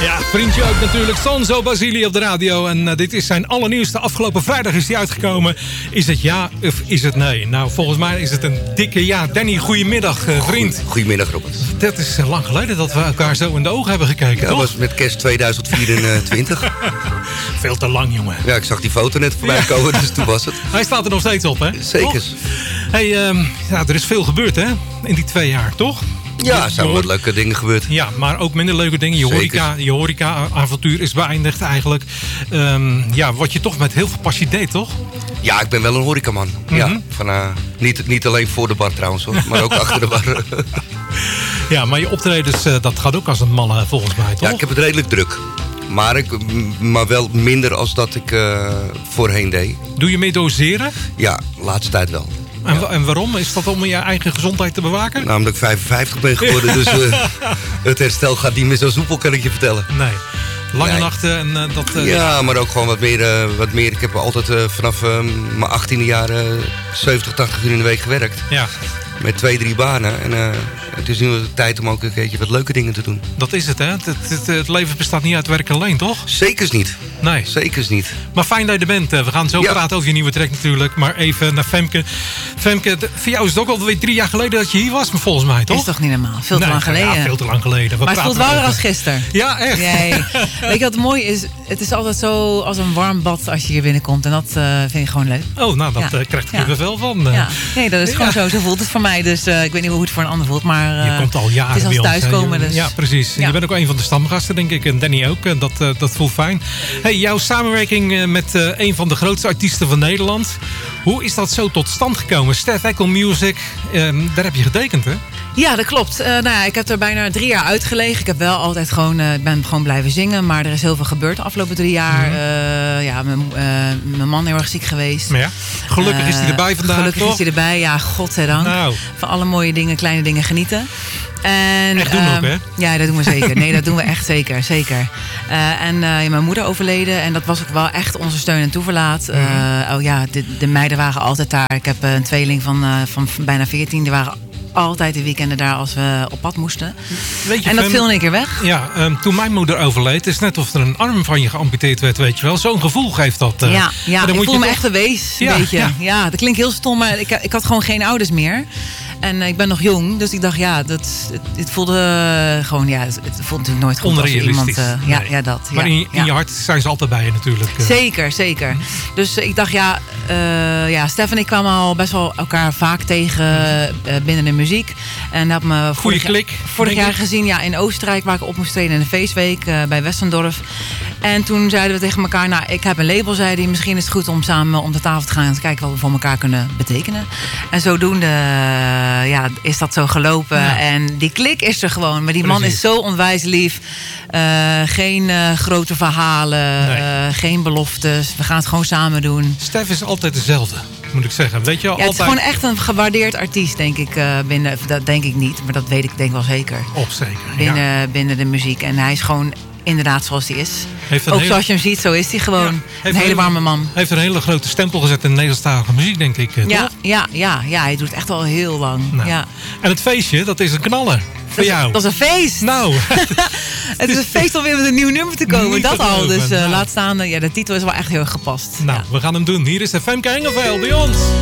Ja, vriendje ook natuurlijk. Sonzo Basili op de radio. En dit is zijn allernieuwste. Afgelopen vrijdag is hij uitgekomen. Is het ja of is het nee? Nou, volgens mij is het een dikke ja. Danny, goedemiddag, vriend. Goedemiddag, Robert. Dat is lang geleden dat we elkaar zo in de ogen hebben gekeken, Ja, toch? dat was met kerst 2024. Veel te lang, jongen. Ja, ik zag die foto net voorbij komen, dus toen was het. Hij staat er nog steeds op, hè? Zeker. Toch? Hey, ja, er is veel gebeurd, hè? In die 2 jaar, toch? Ja, er zijn wat leuke dingen gebeurd. Ja, maar ook minder leuke dingen. Je horeca-avontuur is beëindigd eigenlijk. Ja, wat je toch met heel veel passie deed, toch? Ja, ik ben wel een horecaman. Ja, niet alleen voor de bar trouwens, hoor, maar ook achter de bar. Ja, maar je optredens, dat gaat ook als een malle volgens mij, toch? Ja, ik heb het redelijk druk. Maar wel minder als dat ik voorheen deed. Doe je mee doseren? Ja, laatste tijd wel. En waarom? Is dat om je eigen gezondheid te bewaken? Nou, omdat ik 55 ben geworden, dus het herstel gaat niet meer zo soepel, kan ik je vertellen. Nee. Lange nachten en dat... ja, maar ook gewoon wat meer. Ik heb altijd vanaf mijn 18e jaar 70, 80 uur in de week gewerkt. Ja. Met 2-3 banen. En het is nu tijd om ook een keertje wat leuke dingen te doen. Dat is het, hè? Het leven bestaat niet uit werk alleen, toch? Zekers niet. Nee. Zekers niet. Maar fijn dat je er bent. We gaan zo praten over je nieuwe track natuurlijk. Maar even naar Femke. Femke, voor jou is het ook alweer 3 jaar geleden dat je hier was, volgens mij, toch? Is toch niet normaal? Veel te lang geleden. Ja, veel te lang geleden. Maar het voelt wel weer als gisteren. Ja, echt. Nee. Weet je wat mooi is? Het is altijd zo als een warm bad als je hier binnenkomt. En dat vind ik gewoon leuk. Oh, nou, dat krijg ik er wel van. Ja. Nee, dat is gewoon zo. Zo voelt het voor mij. Dus ik weet niet hoe het voor een ander voelt. Maar je komt al jaren het is als thuiskomen. Dus. Ja, precies. Ja. Je bent ook een van de stamgasten, denk ik. En Danny ook. Dat voelt fijn. Hey, jouw samenwerking met een van de grootste artiesten van Nederland. Hoe is dat zo tot stand gekomen? Stef Ekkel Music, daar heb je getekend, hè? Ja, dat klopt. Nou ja, ik heb er bijna 3 jaar uitgelegen. Ik heb wel altijd ben gewoon blijven zingen. Maar er is heel veel gebeurd de afgelopen 3 jaar. Mijn man heel erg ziek geweest. Maar ja, gelukkig is hij erbij vandaag, gelukkig toch? is hij erbij, ja, godzijdank. Nou. Van alle mooie dingen, kleine dingen genieten. En, echt doen ook, hè? Ja, dat doen we zeker. Nee, dat doen we echt zeker. Mijn moeder overleden. En dat was ook wel echt onze steun en toeverlaat. De meiden waren altijd daar. Ik heb een tweeling van bijna 14. Die waren altijd de weekenden daar als we op pad moesten. Weet je, en dat viel in één keer weg. Ja, toen mijn moeder overleed, is net of er een arm van je geamputeerd werd, weet je wel. Zo'n gevoel geeft dat. Ik voel me echt een wees. Een beetje. Ja, dat klinkt heel stom, maar ik had gewoon geen ouders meer. En ik ben nog jong, dus ik dacht, het voelde gewoon, het voelt natuurlijk nooit goed als iemand... dat. Maar in je hart zijn ze altijd bij je natuurlijk. Zeker. Dus ik dacht, Stef en ik kwamen al best wel elkaar vaak tegen binnen de muziek. En dat me vorig jaar gezien in Oostenrijk, waar ik op moest treden in de feestweek bij Westendorf. En toen zeiden we tegen elkaar, nou, ik heb een label, zei hij, misschien is het goed om samen om de tafel te gaan en te kijken wat we voor elkaar kunnen betekenen. En zodoende is dat zo gelopen. Ja. En die klik is er gewoon. Maar die man is zo onwijs lief. Geen grote verhalen. Geen beloftes. We gaan het gewoon samen doen. Stef is altijd dezelfde, moet ik zeggen. Weet je, altijd... Het is gewoon echt een gewaardeerd artiest, denk ik. Dat denk ik niet, maar dat weet ik denk wel zeker. Zeker. Binnen de muziek. En hij is gewoon inderdaad zoals hij is. Zoals je hem ziet, zo is hij gewoon. Een hele warme man. Heeft een hele grote stempel gezet in de Nederlandstalige muziek, denk ik. Toch? Ja, hij doet het echt al heel lang. Nou. Ja. En het feestje, dat is een knaller. Voor jou. Dat is een feest. Nou. Het is een feest om weer met een nieuw nummer te komen. Dat al. Dus laat staan. De titel is wel echt heel erg gepast. Nou, we gaan hem doen. Hier is de Femke Engelveld bij ons.